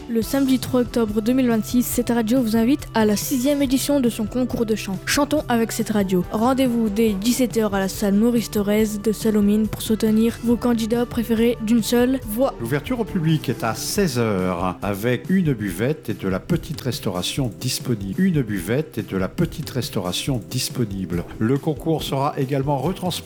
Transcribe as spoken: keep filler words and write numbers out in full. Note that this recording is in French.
Le samedi trois octobre deux mille vingt-six, cette radio vous invite à la sixième édition de son concours de chant. Chantons avec cette radio. Rendez-vous dès dix-sept heures à la salle Maurice Thorez de Salomine pour soutenir vos candidats préférés d'une seule voix. L'ouverture au public est à seize heures avec une buvette et de la petite restauration disponible. Une buvette et de la petite restauration disponible. Le concours sera également retransmis